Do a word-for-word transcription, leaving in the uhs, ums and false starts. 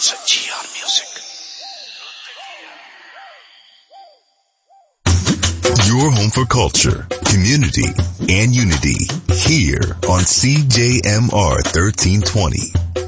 It's a G R Music. Your home for culture, community, and unity here on C J M R thirteen twenty.